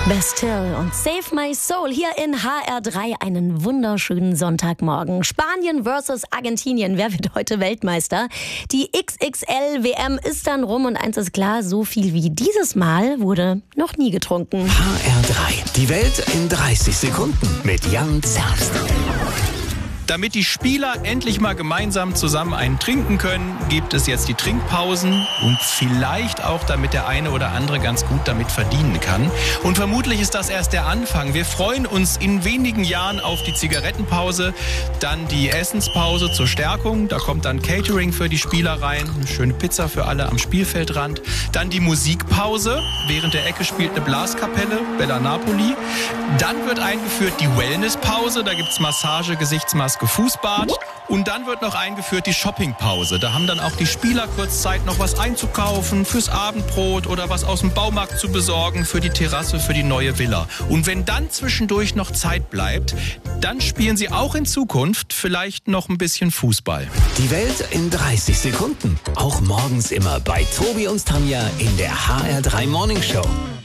Bastille und Save My Soul hier in HR3. Einen wunderschönen Sonntagmorgen. Spanien versus Argentinien. Wer wird heute Weltmeister? Die XXL-WM ist dann rum und eins ist klar, so viel wie dieses Mal wurde noch nie getrunken. HR3. Die Welt in 30 Sekunden mit Jan Zerbst. Damit die Spieler endlich mal gemeinsam zusammen einen trinken können, gibt es jetzt die Trinkpausen und vielleicht auch, damit der eine oder andere ganz gut damit verdienen kann. Und vermutlich ist das erst der Anfang. Wir freuen uns in wenigen Jahren auf die Zigarettenpause, dann die Essenspause zur Stärkung. Da kommt dann Catering für die Spieler rein, eine schöne Pizza für alle am Spielfeldrand. Dann die Musikpause. Während der Ecke spielt eine Blaskapelle, Bella Napoli. Dann wird eingeführt die Wellnesspause. Da gibt es Massage, Gesichtsmaske, Fußbad. Und dann wird noch eingeführt die Shoppingpause. Da haben dann auch die Spieler kurz Zeit, noch was einzukaufen, fürs Abendbrot oder was aus dem Baumarkt zu besorgen, für die Terrasse, für die neue Villa. Und wenn dann zwischendurch noch Zeit bleibt, dann spielen sie auch in Zukunft vielleicht noch ein bisschen Fußball. Die Welt in 30 Sekunden. Auch morgens immer bei Tobi und Tanja in der HR3 Morning Show.